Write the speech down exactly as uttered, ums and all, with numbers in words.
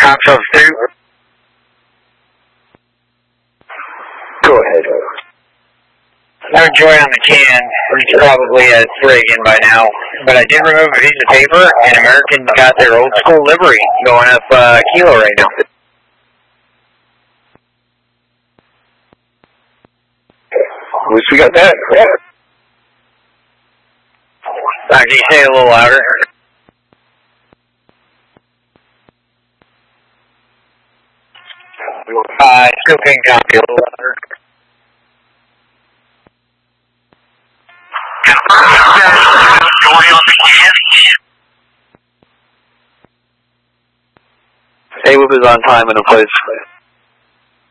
Cox two. Go ahead. No joy on the can. He's probably at Reagan by now. But I did remove a piece of paper, and American's got their old school livery going up uh, Kilo right now. At least we got that. Yeah. Uh, can you say it a little louder? Uh, still can't copy a little louder. A-Whip is on time and in place.